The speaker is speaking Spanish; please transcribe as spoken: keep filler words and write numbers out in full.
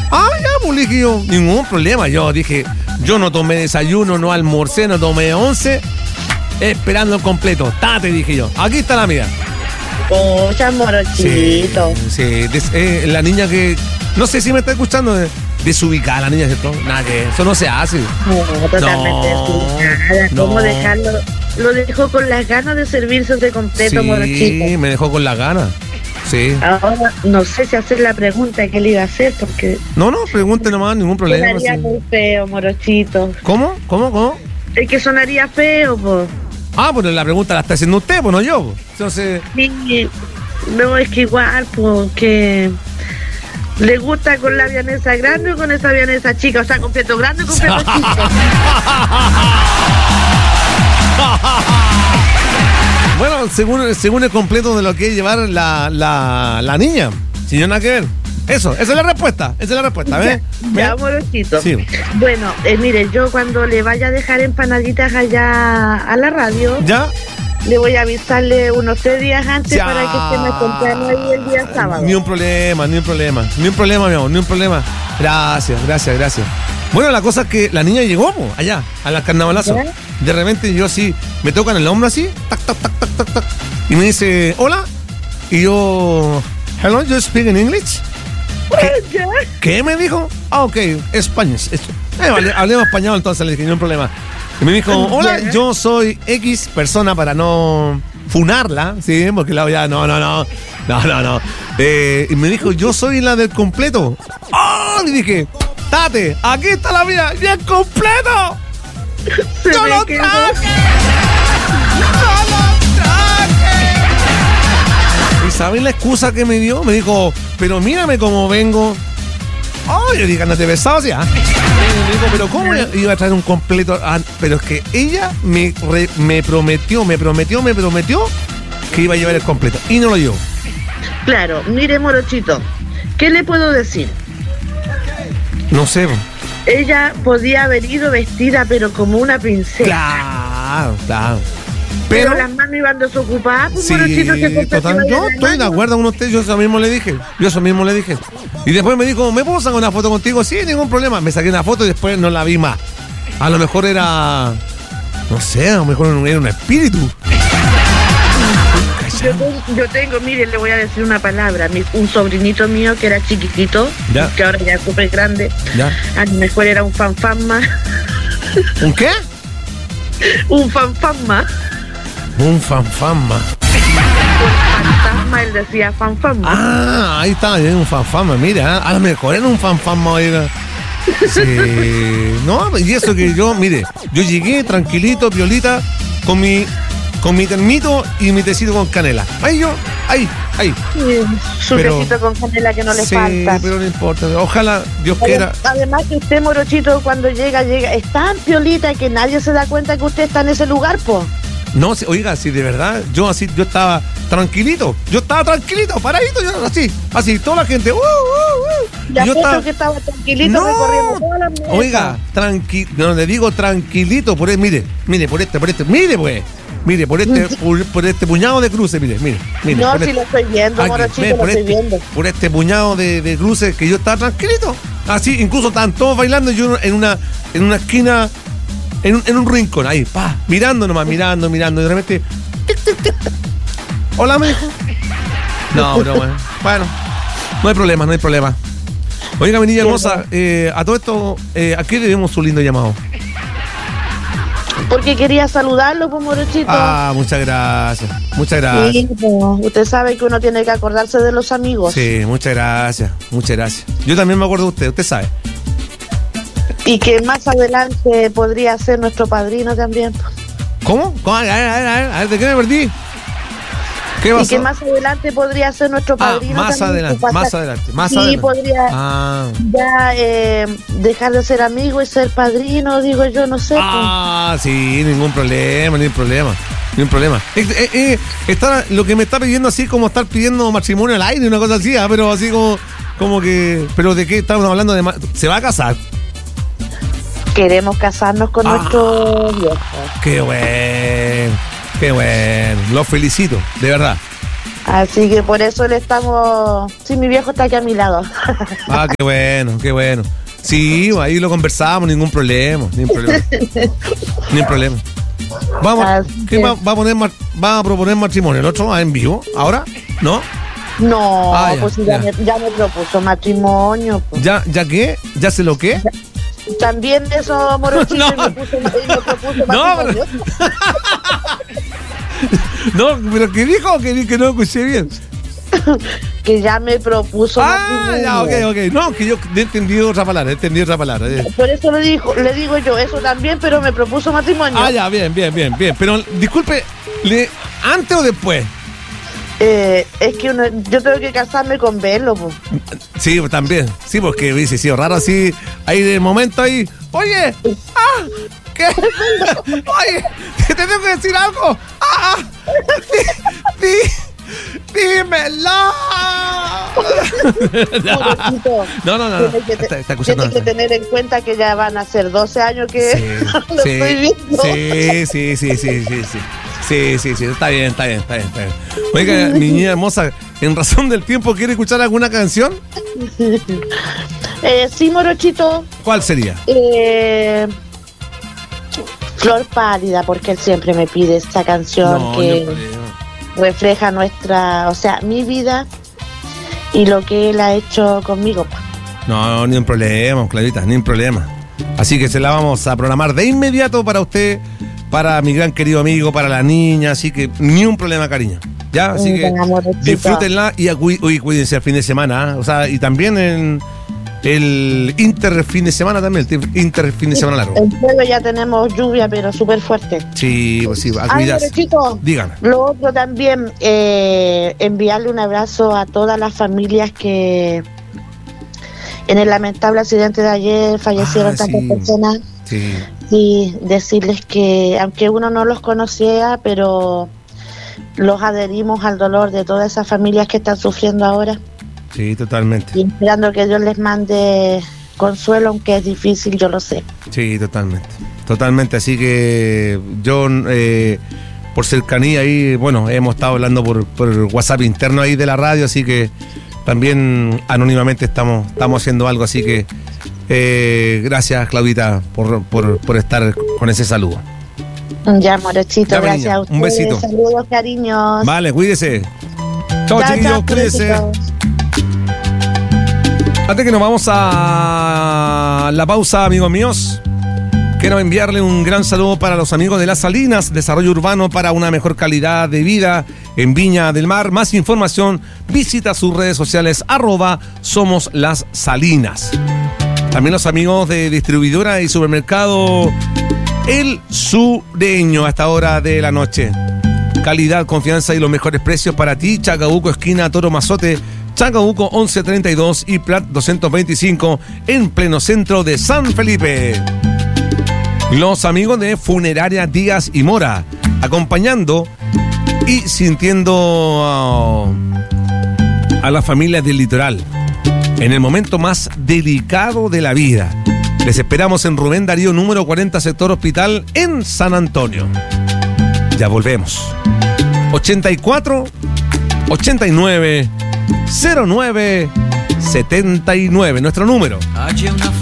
Ah, ya, pues le dije yo, ningún problema. Yo dije, yo no tomé desayuno, no almorcé, no tomé once, esperando el completo. Tate, dije yo. Aquí está la mía. Pocha, Morochito. Sí, sí des, eh, la niña que, no sé si me está escuchando, de, desubicada la niña, ¿cierto? Nada que, eso no se hace. No, totalmente No, desubicada. ¿Cómo no. dejarlo? Lo dejó con las ganas de servirse de completo, Sí, Morochito. me dejó con las ganas. Sí. Ahora no sé si hacer la pregunta que le iba a hacer, porque No, no, pregunte nomás, ningún problema. sonaría Sí. muy feo, Morochito. ¿Cómo? ¿Cómo? ¿Cómo? Es que sonaría feo, pues. Ah, pues la pregunta la está haciendo usted, pues no yo. Pues. Entonces, Sí, no, es que igual, pues, que le gusta con la vienesa grande o con esa vienesa chica, o sea, completo grande o completo chico. bueno, según, según el completo de lo que es llevar la, la, la niña. Si no nada que ver. Eso, esa es la respuesta. Esa es la respuesta, ¿ves? Ya, Morochito. Sí. Bueno, eh, mire, yo cuando le vaya a dejar empanaditas allá a la radio, ¿Ya? le voy a avisarle unos tres días antes Ya. para que esté más temprano ahí el día sábado. Ni un problema, ni un problema. Ni un problema, mi amor, ni un problema. Gracias, gracias, gracias. Bueno, la cosa es que la niña llegó, po, allá, a la carnavalazo. ¿Ya? De repente yo así, me tocan el hombro así, tac, tac, tac, tac, tac, tac. Y me dice, hola. Y yo, hello, you speak in English? ¿Ya? ¿Qué me dijo? Ah, ok, español. Eh, vale, hablemos español entonces, le dije, no hay problema. Y me dijo, hola, ¿Ya? yo soy X persona para no funarla, ¿sí? Porque la ya, no, no, no, no, no, no. Eh, y me dijo, yo soy la del completo. ¡Oh! Le dije, Tate, aquí está la mía, bien completo. Se ¡Yo me lo quedó. traje! ¡Yo lo traje! ¿Y saben la excusa que me dio? Me dijo, pero mírame cómo vengo. Oh, yo dije, andate besado, ¿sí? ¿Ah? Me dijo, pero ¿cómo iba a traer un completo? Ah, pero es que ella me, re, me prometió, me prometió, me prometió que iba a llevar el completo. Y no lo llevó. Claro, mire, Morochito, ¿qué le puedo decir? No sé. Ella podía haber ido vestida, pero como una princesa. Claro, claro. Pero, Pero, las manos iban desocupadas, pues, sí, Morochito, se compra total, que yo vaya estoy de mano. acuerdo con usted, yo eso mismo le dije, yo eso mismo le dije. Y después me dijo, ¿me puedo sacar una foto contigo? Sí, ningún problema. Me saqué una foto y después no la vi más. A lo mejor era, no sé, a lo mejor era un espíritu. Yo tengo, yo tengo, miren, le voy a decir una palabra. Mi, un sobrinito mío que era chiquitito, Ya. que ahora ya es súper grande, ¿Ya? a lo mejor era un fanfasma. ¿Un qué? un fanfasma. Un fanfama. Fantasma, él decía fanfasma. Ah, ahí está, es un fanfama, mira, a lo mejor era un fanfama, oiga. Sí, no, y eso que yo, mire, yo llegué tranquilito, violita, con mi, con mi termito y mi tecito con canela. Ahí yo, ahí, ahí. Sí, su pero- quesito con canela que no le Sí, falta. pero no importa, ojalá Dios quiera. Además que usted, Morochito, cuando llega, llega, es tan piolita que nadie se da cuenta que usted está en ese lugar, po. No, si- oiga, si de verdad, yo así, yo estaba tranquilito, yo estaba tranquilito, paradito, yo así, así, toda la gente, uh, uh, uh. Ya Yo puesto estaba- que estaba tranquilito No. recorriendo todas las mesas. Oiga, tranquilo, no le digo tranquilito, por el, mire, mire, por este, por este, mire pues, mire, por este, por, por este puñado de cruces, mire, mire, mire. No, por si este- lo estoy viendo, aquí, Morochito, ve, lo por estoy este, viendo. por este puñado de, de cruces que yo estaba tranquilito, así, incluso estaban todos bailando y yo en una, en una esquina, en un, en un rincón, ahí, pa, mirando nomás, mirando, mirando, y de repente, tic, tic, tic. Hola, me dijo. No, no, bueno, bueno, no hay problema, no hay problema. Oiga, mi niña hermosa, eh, a todo esto, eh, ¿a qué le debemos su lindo llamado? Porque quería saludarlo, pues, Morochito. Ah, muchas gracias, muchas gracias. Sí, pues, usted sabe que uno tiene que acordarse de los amigos. Sí, muchas gracias, muchas gracias. Yo también me acuerdo de usted, usted sabe. Y que más adelante podría ser nuestro padrino también. ¿Cómo? ¿Cómo? A ver, a ver, a ver, a ver, ¿de qué me perdí? ¿Qué Y pasó? que más adelante podría ser nuestro Ah, padrino más también. adelante, Pasar- más adelante, más sí, adelante. podría Ah, ya eh, dejar de ser amigo y ser padrino, digo yo, no sé. pues. ah, sí, ningún problema, ningún problema, ningún problema. Eh, eh, eh, está, lo que me está pidiendo así como estar pidiendo matrimonio al aire, una cosa así, ah, pero así como, como que, pero ¿de qué estamos hablando? De ma- ¿Se va a casar? Queremos casarnos con Ah. nuestro viejo. Qué bueno, qué bueno, los felicito, de verdad. Así que por eso le estamos... Sí, mi viejo está aquí a mi lado. Ah, qué bueno, qué bueno. Sí, ahí lo conversamos, ningún problema, ningún problema. Ningún problema. Vamos, ¿qué va, va a poner va a proponer matrimonio? ¿El otro va en vivo? ¿Ahora? ¿No? No, ah, ya, pues ya, ya. Me, ya me propuso matrimonio. Pues. ¿Ya, ¿Ya qué? ¿Ya se lo qué? También eso, Morochito, no. y me, puso, y me propuso no, matrimonio. Pero... no, pero ¿qué dijo? Que, que no escuché bien. Que ya me propuso ah, matrimonio. Ah, ya, ok, ok. No, que yo he entendido otra palabra, he entendido otra palabra. Eh. Por eso le, dijo, le digo yo, eso también, pero me propuso matrimonio. Ah, ya, bien, bien, bien, bien. Pero, disculpe, ¿le, ¿antes o después? Eh, es que uno, yo tengo que casarme con verlo, pues. Sí, también. Sí, porque hubiese sido raro así, ahí de momento ahí. Oye, ah, ¿qué? Oye, te tengo que decir algo. Ah, di, di, dímelo. No, no, no. Tienes que, está, está escuchando. Tienes que tener en cuenta que ya van a ser doce años que sí, lo sí, estoy viendo. Sí, sí, sí, sí, sí, sí. Sí, sí, sí, está bien, está bien, está bien, está bien. Oiga, mi niña hermosa, en razón del tiempo, ¿quiere escuchar alguna canción? eh, sí, Morochito. ¿Cuál sería? Eh, Flor Pálida, porque él siempre me pide esta canción no, que no refleja nuestra, o sea, mi vida y lo que él ha hecho conmigo. No, ni un problema, Clarita, ni un problema. Así que se la vamos a programar de inmediato para usted, para mi gran querido amigo, para la niña, así que ni un problema, cariño. Ya, así que disfrútenla y uy, cuídense el fin de semana, ¿eh? O sea, y también en el inter fin de semana también, el inter fin de semana largo. El jueves ya tenemos lluvia, pero súper fuerte. Sí, pues sí, a Ay, cuidarse. Chicos, dígame. Lo otro también, eh, enviarle un abrazo a todas las familias que en el lamentable accidente de ayer fallecieron ah, tantas sí. personas. Sí. Y decirles que aunque uno no los conocía, pero los adherimos al dolor de todas esas familias que están sufriendo ahora. Sí, totalmente. Y esperando que Dios les mande consuelo, aunque es difícil, yo lo sé. Sí, totalmente. Totalmente, así que yo, eh, por cercanía ahí, bueno, hemos estado hablando por, por WhatsApp interno ahí de la radio, así que también anónimamente estamos, estamos haciendo algo, así que Eh, gracias, Claudita, por, por, por estar con ese saludo. Ya, Morochito, ya, gracias niña. A ustedes. Un besito. Saludos, cariños. Vale, cuídese. Chao, chiquillos, cuídese. Antes que nos vamos a la pausa, amigos míos, quiero enviarle un gran saludo para los amigos de Las Salinas, desarrollo urbano para una mejor calidad de vida en Viña del Mar. Más información, visita sus redes sociales, arroba Somos Las Salinas. También los amigos de distribuidora y supermercado El Sureño a esta hora de la noche. Calidad, confianza y los mejores precios para ti. Chacabuco, esquina Toro Mazote, Chacabuco once treinta y dos y Plat doscientos veinticinco en pleno centro de San Felipe. Los amigos de Funeraria Díaz y Mora, acompañando y sintiendo uh, a las familias del litoral en el momento más delicado de la vida. Les esperamos en Rubén Darío, número cuarenta, sector Hospital, en San Antonio. Ya volvemos. ochenta y cuatro, ochenta y nueve, cero nueve, setenta y nueve, nuestro número.